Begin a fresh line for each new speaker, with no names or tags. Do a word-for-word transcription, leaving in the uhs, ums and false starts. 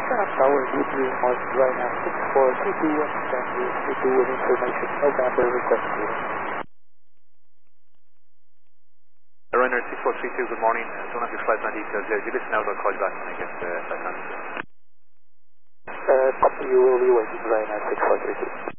Ground Tower, Deeply North Ryanair six four two two one, send you two two with information, November request you.
Ryanair six four three two, good morning. I don't have your flight plan details yet. If you listen out, I'll call you back when I get the uh, flight plan.
Uh, copy, you will be waiting, Ryanair six four three two.